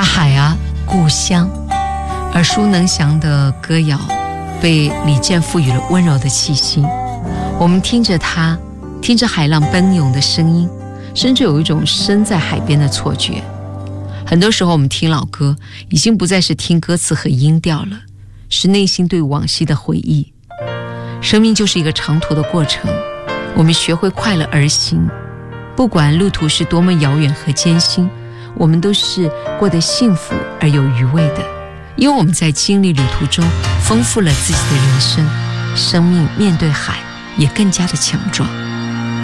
海啊，故乡，耳熟能详的歌谣被李健赋予了温柔的气息。我们听着它，听着海浪奔涌的声音，甚至有一种身在海边的错觉。很多时候我们听老歌，已经不再是听歌词和音调了，是内心对往昔的回忆。生命就是一个长途的过程，我们学会快乐而行，不管路途是多么遥远和艰辛，我们都是过得幸福而有余味的，因为我们在经历旅途中丰富了自己的人生，生命面对海也更加的强壮。